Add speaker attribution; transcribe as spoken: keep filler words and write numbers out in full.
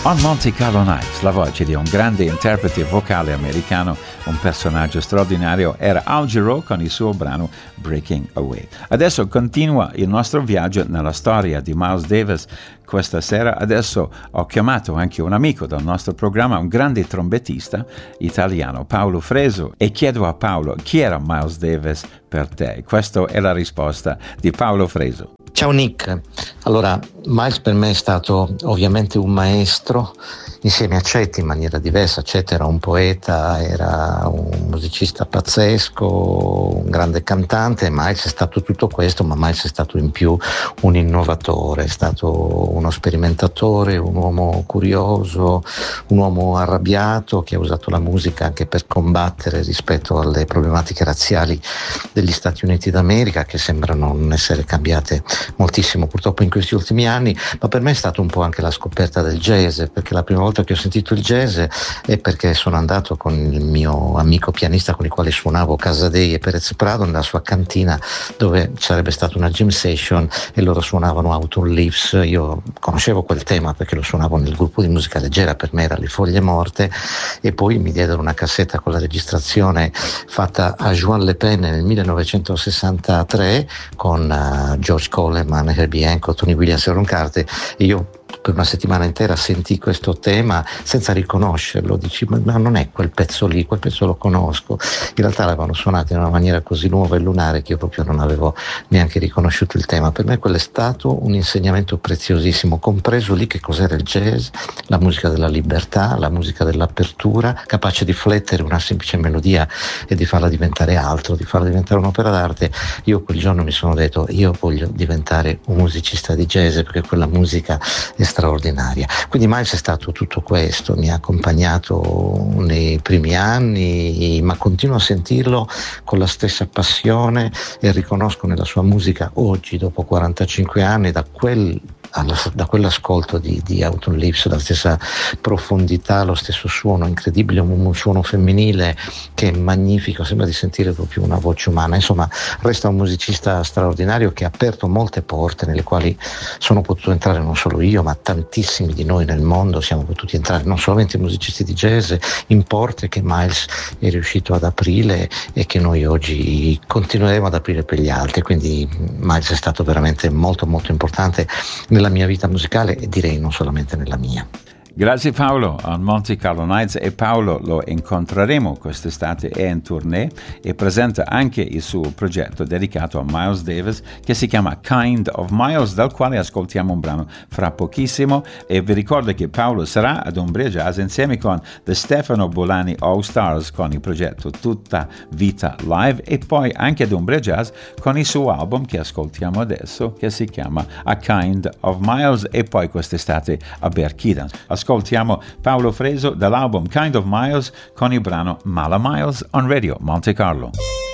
Speaker 1: On Monte Carlo Nights, la voce di un grande interprete vocale americano, un personaggio straordinario, era Al Jarreau con il suo brano Breaking Away. Adesso continua il nostro viaggio nella storia di Miles Davis. Questa sera adesso ho chiamato anche un amico del nostro programma, un grande trombettista italiano, Paolo Freso, e chiedo a Paolo chi era Miles Davis per te. Questa è la risposta di Paolo Freso.
Speaker 2: Ciao Nick, allora Miles per me è stato ovviamente un maestro insieme a Chet in maniera diversa. Chet era un poeta, era un musicista pazzesco, un grande cantante. Miles è stato tutto questo, ma Miles è stato in più un innovatore, è stato uno sperimentatore, un uomo curioso, un uomo arrabbiato che ha usato la musica anche per combattere rispetto alle problematiche razziali degli Stati Uniti d'America, che sembrano non essere cambiate moltissimo purtroppo in questi ultimi anni. Ma per me è stato un po' anche la scoperta del jazz, perché la prima volta che ho sentito il jazz è perché sono andato con il mio amico pianista con il quale suonavo Casadei e Perez Prado nella sua cantina, dove sarebbe stata una jam session e loro suonavano Autumn Leaves. Io conoscevo quel tema perché lo suonavo nel gruppo di musica leggera, per me era Le Foglie Morte, e poi mi diedero una cassetta con la registrazione fatta a Juan Le Pen nel millenovecentosessantatré con uh, George Coleman, Herbie Hancock, Tony Williams e Ron Carter, e io per una settimana intera sentì questo tema senza riconoscerlo. Dici, ma non è quel pezzo lì, quel pezzo lo conosco. In realtà l'avevano suonato in una maniera così nuova e lunare che io proprio non avevo neanche riconosciuto il tema. Per me quello è stato un insegnamento preziosissimo, compreso lì che cos'era il jazz, la musica della libertà, la musica dell'apertura, capace di flettere una semplice melodia e di farla diventare altro, di farla diventare un'opera d'arte. Io quel giorno mi sono detto, io voglio diventare un musicista di jazz, perché quella musica è straordinaria. Quindi Miles è stato tutto questo, mi ha accompagnato nei primi anni, ma continuo a sentirlo con la stessa passione e riconosco nella sua musica oggi, dopo quarantacinque anni, da quel da quell'ascolto di, di Autumn Leaves, la stessa profondità, lo stesso suono incredibile, un, un suono femminile che è magnifico, sembra di sentire proprio una voce umana. Insomma, resta un musicista straordinario che ha aperto molte porte nelle quali sono potuto entrare non solo io, ma tantissimi di noi nel mondo siamo potuti entrare, non solamente i musicisti di jazz, in porte che Miles è riuscito ad aprire e che noi oggi continueremo ad aprire per gli altri. Quindi Miles è stato veramente molto molto importante nella mia vita musicale e direi non solamente nella mia.
Speaker 1: Grazie Paolo, on Monte Carlo Nights, e Paolo lo incontreremo quest'estate, è in tournée e presenta anche il suo progetto dedicato a Miles Davis che si chiama Kind of Miles, dal quale ascoltiamo un brano fra pochissimo. E vi ricordo che Paolo sarà ad Umbria Jazz insieme con The Stefano Bolani All Stars con il progetto Tutta Vita Live, e poi anche ad Umbria Jazz con il suo album che ascoltiamo adesso che si chiama A Kind of Miles, e poi quest'estate a Berkida. Ascoltiamo Paolo Freso dall'album Kind of Miles con il brano Mala Miles on Radio Monte Carlo.